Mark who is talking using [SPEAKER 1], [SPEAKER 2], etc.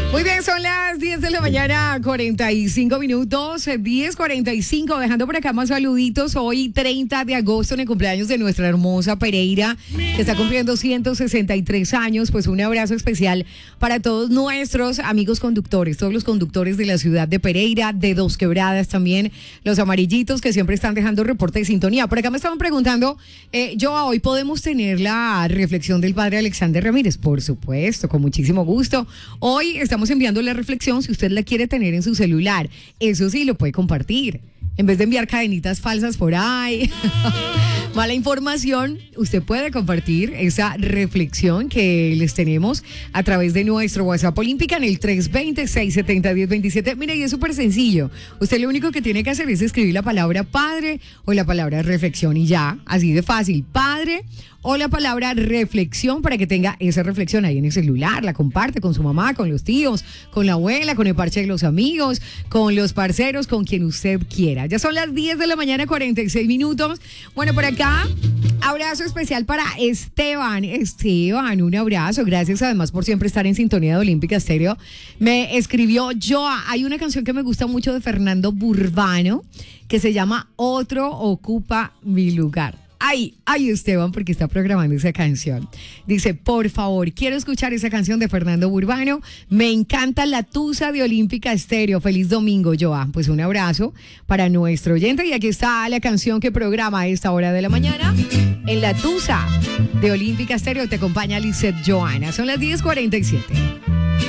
[SPEAKER 1] Muy bien, son las 10 de la mañana, 45 minutos, 10:45, dejando por acá más saluditos. Hoy, 30 de agosto, en el cumpleaños de nuestra hermosa Pereira, que está cumpliendo 163 años. Pues un abrazo especial para todos nuestros amigos conductores, todos los conductores de la ciudad de Pereira, de Dos Quebradas también, los amarillitos que siempre están dejando reporte de sintonía. Por acá me estaban preguntando, hoy podemos tener la reflexión del padre Alexander Ramírez. Por supuesto, con muchísimo gusto. Hoy estamos enviando la reflexión, si usted la quiere tener en su celular, eso sí, lo puede compartir. En vez de enviar cadenitas falsas por ahí, mala información, usted puede compartir esa reflexión que les tenemos a través de nuestro WhatsApp Olímpica en el 320-670-1027. Mire, y es súper sencillo. Usted lo único que tiene que hacer es escribir la palabra padre o la palabra reflexión y ya, así de fácil. Padre o la palabra reflexión, para que tenga esa reflexión ahí en el celular, la comparte con su mamá, con los tíos, con la abuela, con el parche de los amigos, con los parceros, con quien usted quiera. Ya son las 10 de la mañana, 46 minutos. Bueno, por acá, abrazo especial para Esteban. Esteban, un abrazo. Gracias además por siempre estar en sintonía de Olímpica Estéreo. Me escribió Joa. Hay una canción que me gusta mucho de Fernando Burbano que se llama Otro ocupa mi lugar. Ay, Esteban, porque está programando esa canción. Dice, por favor, quiero escuchar esa canción de Fernando Burbano. Me encanta la tusa de Olímpica Estéreo. Feliz domingo, Joa. Pues un abrazo para nuestro oyente. Y aquí está la canción que programa a esta hora de la mañana. En la tusa de Olímpica Estéreo te acompaña Lizeth Joana. Son las 10:47.